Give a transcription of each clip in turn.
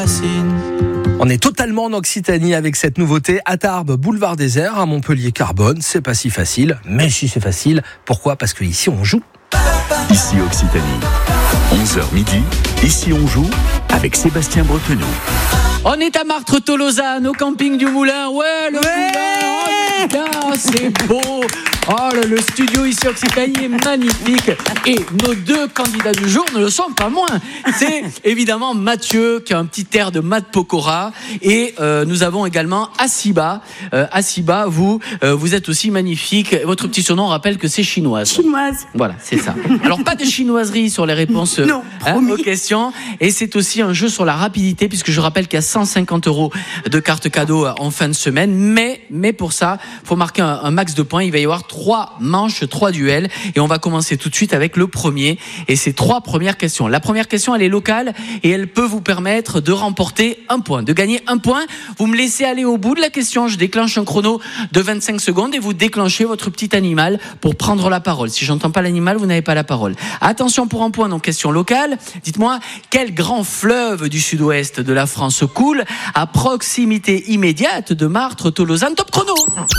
On est totalement en Occitanie avec cette nouveauté. À Tarbes, boulevard désert, à Montpellier, Carbone. C'est pas si facile, mais si c'est facile. Pourquoi ? Parce qu'ici on joue. Ici Occitanie, 11h midi, ici on joue avec Sébastien Bretonneau. On est à Martres-Tolosane, au camping du Moulin. Ouais, le Moulin, oh putain, c'est beau. Oh, le studio ici Occitanie est magnifique. Et nos deux candidats du jour ne le sont pas moins. C'est évidemment Mathieu, qui a un petit air de Mat Pokora. Et nous avons également Asiba. Asiba, vous êtes aussi magnifique. Votre petit surnom rappelle que c'est chinoise. Chinoise. Voilà, c'est ça. Alors, pas de chinoiserie sur les réponses aux questions. Et c'est aussi un jeu sur la rapidité, puisque je rappelle qu'il y a 150 € de cartes cadeaux en fin de semaine. Mais pour ça, il faut marquer un max de points. Il va y avoir 3 manches, 3 duels. Et on va commencer tout de suite avec le premier. Et c'est 3 premières questions. La première question, elle est locale et elle peut vous permettre de remporter un point, de gagner un point. Vous me laissez aller au bout de la question. Je déclenche un chrono de 25 secondes et vous déclenchez votre petit animal pour prendre la parole. Si j'entends pas l'animal, vous n'avez pas la parole. Attention pour un point, donc question locale. Dites-moi, quel grand fleuve du sud-ouest de la France coule à proximité immédiate de Martres-Tolosane? Top chrono.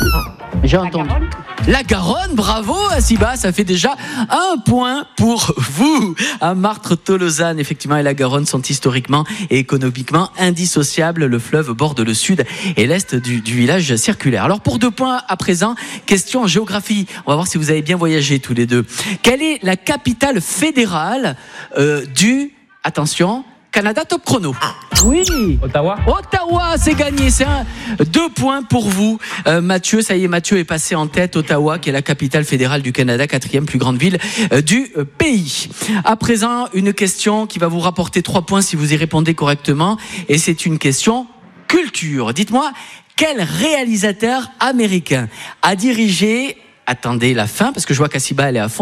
J'ai entendu. La Garonne, bravo Asiba, ça fait déjà un point pour vous. À Martres-Tolosane, effectivement, et la Garonne sont historiquement et économiquement indissociables. Le fleuve borde le sud et l'est du village circulaire. Alors pour 2 points à présent, question géographie. On va voir si vous avez bien voyagé tous les deux. Quelle est la capitale fédérale du, attention, Canada? Top chrono. Oui. Ottawa, c'est gagné. C'est 2 points pour vous. Mathieu, ça y est, Mathieu est passé en tête. Ottawa, qui est la capitale fédérale du Canada, 4e plus grande ville du pays. À présent, une question qui va vous rapporter 3 points si vous y répondez correctement. Et c'est une question culture. Dites-moi, quel réalisateur américain a dirigé, attendez la fin, parce que je vois qu'Asiba, elle est à fond